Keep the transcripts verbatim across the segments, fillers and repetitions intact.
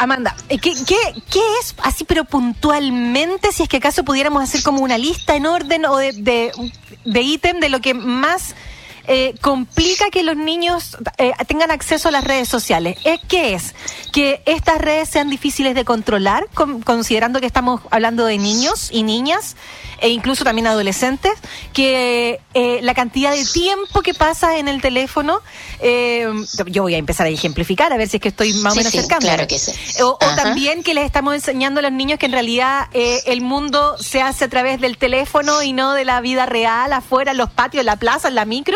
Amanda, ¿qué, qué, ¿qué es así, pero puntualmente, si es que acaso pudiéramos hacer como una lista en orden o de, de, de ítem de lo que más eh, complica que los niños eh, tengan acceso a las redes sociales? ¿Eh, ¿Qué es? Que estas redes sean difíciles de controlar, con, considerando que estamos hablando de niños y niñas, e incluso también adolescentes, que eh, la cantidad de tiempo que pasa en el teléfono, eh, yo voy a empezar a ejemplificar, a ver si es que estoy más o sí, menos sí, cercano. Claro que sí. O, o también que les estamos enseñando a los niños que en realidad eh, el mundo se hace a través del teléfono y no de la vida real, afuera, en los patios, en la plaza, en la micro.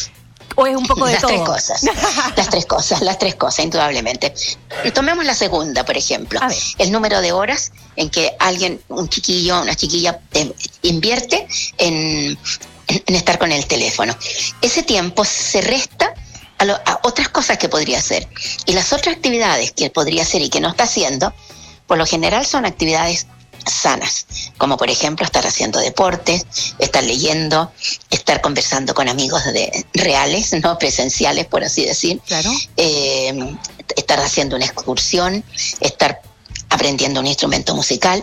¿O es un poco de las todo? Tres cosas, las tres cosas, las tres cosas, indudablemente. Tomemos la segunda, por ejemplo. El número de horas en que alguien, un chiquillo, una chiquilla, eh, invierte en, en, en estar con el teléfono. Ese tiempo se resta a, lo, a otras cosas que podría hacer. Y las otras actividades que podría hacer y que no está haciendo, por lo general son actividades sanas, como por ejemplo estar haciendo deportes, estar leyendo, estar conversando con amigos de, reales, no presenciales, por así decir, claro. eh, estar haciendo una excursión, estar aprendiendo un instrumento musical.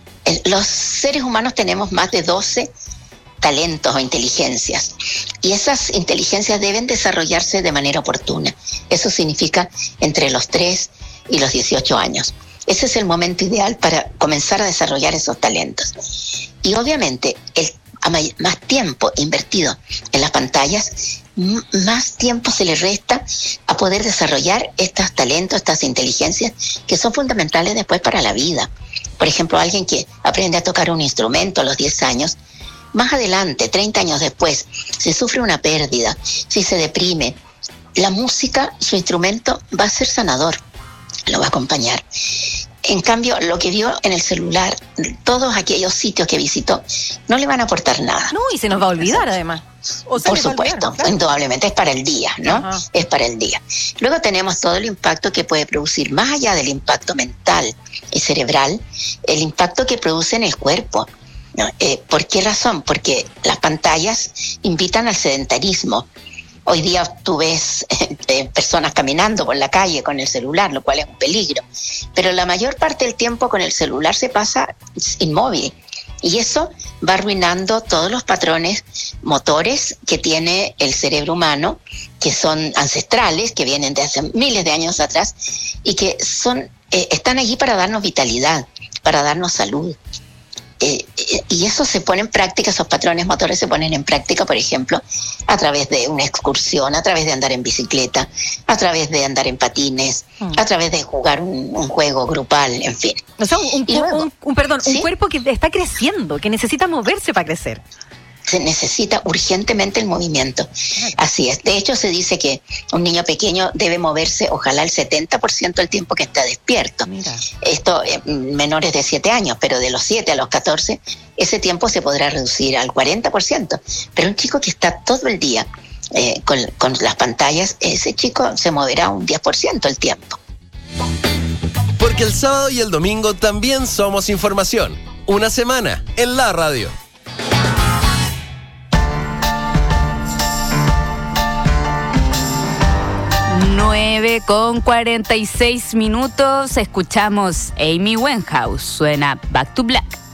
Los seres humanos tenemos más de doce talentos o inteligencias, y esas inteligencias deben desarrollarse de manera oportuna. Eso significa entre los tres y los dieciocho años. Ese es el momento ideal para comenzar a desarrollar esos talentos. Y obviamente, el más tiempo invertido en las pantallas, más tiempo se le resta a poder desarrollar estos talentos, estas inteligencias que son fundamentales después para la vida. Por ejemplo, alguien que aprende a tocar un instrumento a los diez años, más adelante, treinta años después, si sufre una pérdida, si se deprime, la música, su instrumento, va a ser sanador, lo va a acompañar. En cambio, lo que vio en el celular, todos aquellos sitios que visitó, no le van a aportar nada. No, y se nos va a olvidar además. O Por supuesto, olvidar, claro. Indudablemente es para el día, ¿no? Ajá. Es para el día. Luego tenemos todo el impacto que puede producir, más allá del impacto mental y cerebral, el impacto que produce en el cuerpo, ¿no? Eh, ¿Por qué razón? Porque las pantallas invitan al sedentarismo. Hoy día tú ves eh, personas caminando por la calle con el celular, lo cual es un peligro. Pero la mayor parte del tiempo con el celular se pasa inmóvil. Y eso va arruinando todos los patrones motores que tiene el cerebro humano, que son ancestrales, que vienen de hace miles de años atrás, y que son eh, están allí para darnos vitalidad, para darnos salud. Eh, y eso se pone en práctica, esos patrones motores se ponen en práctica, por ejemplo, a través de una excursión, a través de andar en bicicleta, a través de andar en patines, mm. a través de jugar un, un juego grupal, en fin. O sea, un, un, luego, un, un, perdón, ¿sí? un cuerpo que está creciendo, que necesita moverse para crecer. Se necesita urgentemente el movimiento. Así es. De hecho, se dice que un niño pequeño debe moverse, ojalá el setenta por ciento del tiempo que está despierto. Mira. Esto, eh, menores de siete años, pero de los siete a los catorce, ese tiempo se podrá reducir al cuarenta por ciento. Pero un chico que está todo el día eh, con, con las pantallas, ese chico se moverá un diez por ciento el tiempo. Porque el sábado y el domingo también somos información. Una semana en la radio. nueve con cuarenta y seis minutos, escuchamos Amy Winehouse, suena Back to Black.